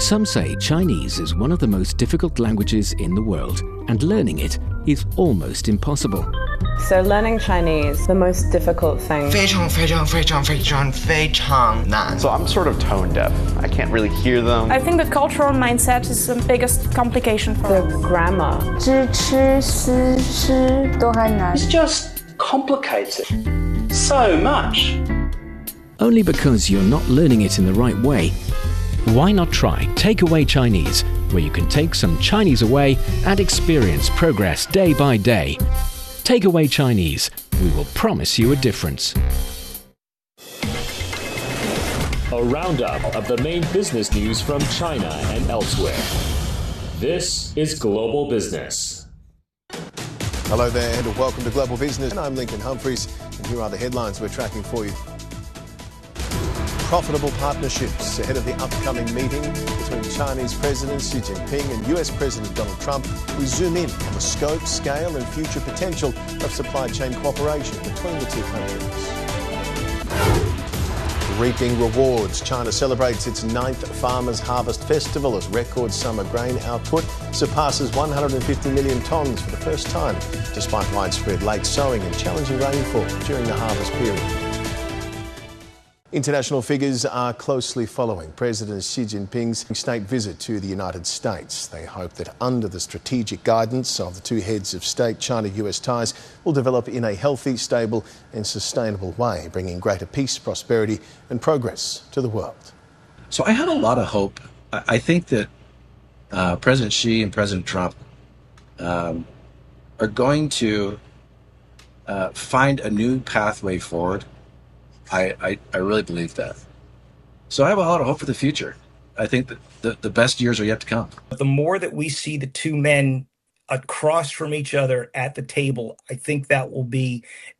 Some say Chinese is one of the most difficult languages in the world, and learning it is almost impossible. So learning Chinese, the most difficult thing. 非常非常非常非常非常难. So I'm sort of tone deaf. I can't really hear them. I think the cultural mindset is the biggest complication for The us. grammar. 知吃思吃都还难。 It's just complicated so much. Only because you're not learning it in the right way. Why not try Takeaway Chinese, where you can take some Chinese away and experience progress day by day. Takeaway Chinese, we will promise you a difference. A roundup of the main business news from China and elsewhere. This is Global Business. Hello there and welcome to Global Business. I'm Lincoln Humphreys and here are the headlines we're tracking for you. Profitable partnerships ahead of the upcoming meeting between Chinese President Xi Jinping and US President Donald Trump. We zoom in on the scope, scale and future potential of supply chain cooperation between the two countries. Reaping rewards. China celebrates its 9th Farmers' Harvest Festival as record summer grain output surpasses 150 million tonnes for the first time, despite widespread late sowing and challenging rainfall during the harvest period. International figures are closely following President Xi Jinping's state visit to the United States. They hope that under the strategic guidance of the two heads of state, China-US ties will develop in a healthy, stable and sustainable way, bringing greater peace, prosperity and progress to the world. So I have a lot of hope. I think that President Xi and President Trump are going to find a new pathway forward. I really believe that. So I have a lot of hope for the future. I think that the best years are yet to come. The more that we see the two men across from each other at the table, I think that will be